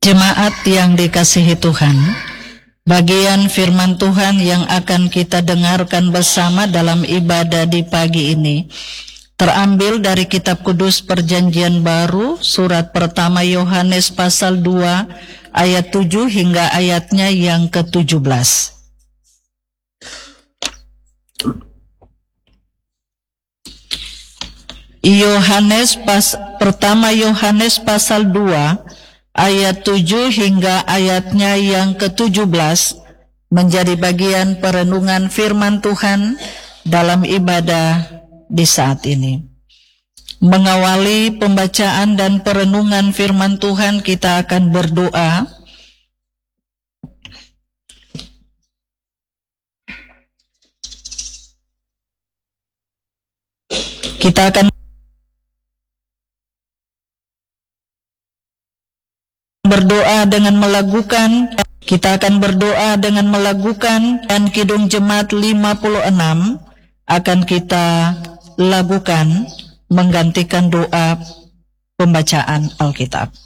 Jemaat yang dikasihi Tuhan, bagian firman Tuhan yang akan kita dengarkan bersama dalam ibadah di pagi ini terambil dari Kitab Kudus Perjanjian Baru, surat pertama Yohanes pasal 2 ayat 7 hingga ayatnya yang ke-17. Pertama Yohanes pasal 2 ayat 7 hingga ayatnya yang ke-17 menjadi bagian perenungan firman Tuhan dalam ibadah di saat ini. Mengawali pembacaan dan perenungan firman Tuhan, kita akan berdoa. Kita akan berdoa dengan melakukan dan Kidung Jemaat 56 akan kita lakukan menggantikan doa pembacaan Alkitab.